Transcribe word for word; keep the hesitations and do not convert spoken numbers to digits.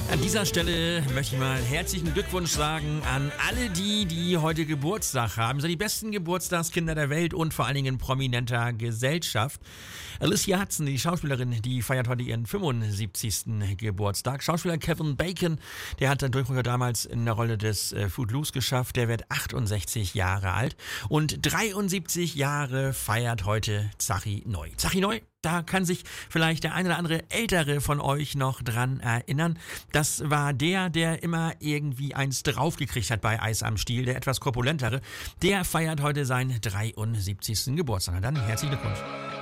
An dieser Stelle möchte ich mal herzlichen Glückwunsch sagen an alle die, die heute Geburtstag haben. So die besten Geburtstagskinder der Welt und vor allen Dingen in prominenter Gesellschaft. Alicia Hudson, die Schauspielerin, die feiert heute ihren fünfundsiebzigsten Geburtstag. Schauspieler Kevin Bacon, der hat den Durchbruch damals in der Rolle des äh, Footloose geschafft. Der wird achtundsechzig Jahre alt. Und dreiundsiebzig Jahre feiert heute Zachi Noy. Zachi Noy, da kann sich vielleicht der eine oder andere Ältere von euch noch dran erinnern. Das war der, der immer irgendwie eins draufgekriegt hat bei Eis am Stiel, der etwas korpulentere. Der feiert heute seinen dreiundsiebzigsten Geburtstag. Dann herzlichen Glückwunsch.